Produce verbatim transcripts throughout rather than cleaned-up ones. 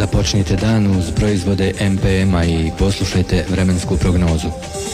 Započnite dan uz proizvode M P M-a i poslušajte vremensku prognozu.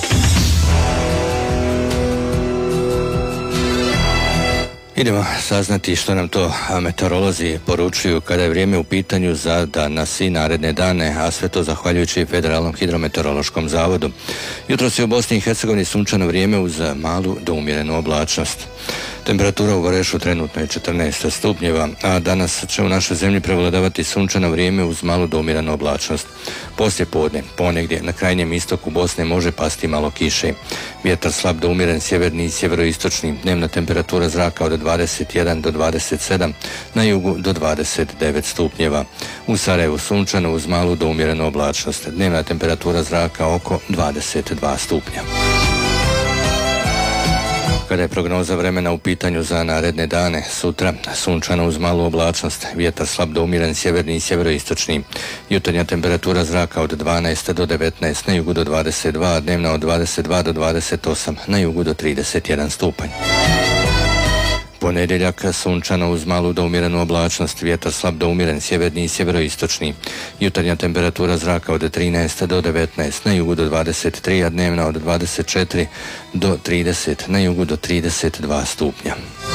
Idemo saznati što nam to meteorolozi poručuju kada je vrijeme u pitanju za danas i naredne dane, a sve to zahvaljujući Federalnom hidrometeorološkom zavodu. Jutros je u Bosni i Hercegovini sunčano vrijeme uz malu do umjerenu oblačnost. Temperatura u Varešu trenutno je četrnaest stupnjeva, a danas će u našoj zemlji prevladavati sunčano vrijeme uz malu do umjerenu oblačnost. Poslije podne, ponegdje na krajnjem istoku Bosne može pasti malo kiše. Vjetar slab do umjeren sjeverni i sjeveroistočni, dnevna temperatura zraka od dvadeset jedan do dvadeset sedam, na jugu do dvadeset devet stupnjeva. U Sarajevu sunčano uz malu do umjerenu oblačnost, dnevna temperatura zraka oko dvadeset dva stupnja. Kada je prognoza vremena u pitanju za naredne dane, sutra sunčano uz malu oblačnost, vjetar slab do umjeren sjeverni i sjeveroistočni, jutarnja temperatura zraka od dvanaest do devetnaest, na jugu do dvadeset dva, a dnevna od dvadeset dva do dvadeset osam, na jugu do trideset jedan stupanj. Ponedjeljak sunčano uz malu do umjerenu oblačnost, vjetar slab do umjeren sjeverni i sjeveroistočni, jutarnja temperatura zraka od trinaest do devetnaest, na jugu do dvadeset tri, a dnevna od dvadeset četiri do trideset, na jugu do trideset dva stupnja.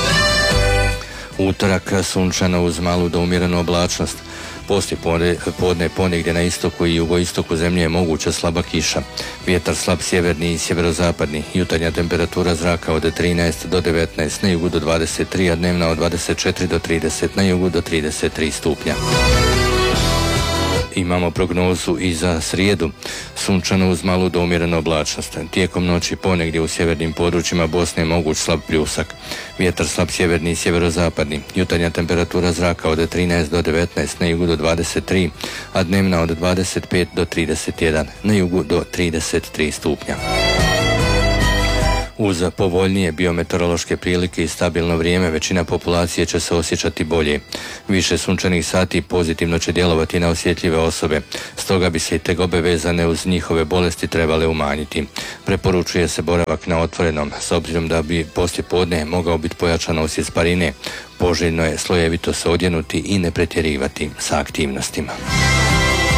Utorak sunčano uz malu do umjerenu oblačnost, poslije podne ponegdje na istoku i jugoistoku zemlje je moguća slaba kiša. Vjetar slab sjeverni i sjeverozapadni, jutarnja temperatura zraka od trinaest do devetnaest, na jugu do dvadeset tri, a dnevna od dvadeset četiri do trideset, na jugu do trideset tri stupnja. Imamo prognozu i za srijedu, sunčano uz malu do umjerenu oblačnost. Tijekom noći ponegdje u sjevernim područjima Bosne je moguć slab pljusak. Vjetar slab sjeverni i sjeverozapadni, jutarnja temperatura zraka od trinaest do devetnaest, na jugu do dvadeset tri, a dnevna od dvadeset pet do trideset jedan, na jugu do trideset tri stupnja. Uz povoljnije biometeorološke prilike i stabilno vrijeme većina populacije će se osjećati bolje. Više sunčanih sati pozitivno će djelovati na osjetljive osobe, stoga bi se i tegobe vezane uz njihove bolesti trebale umanjiti. Preporučuje se boravak na otvorenom, s obzirom da bi poslije podne mogao biti pojačan osjet sparine. Poželjno je slojevito se odjenuti i ne pretjerivati sa aktivnostima.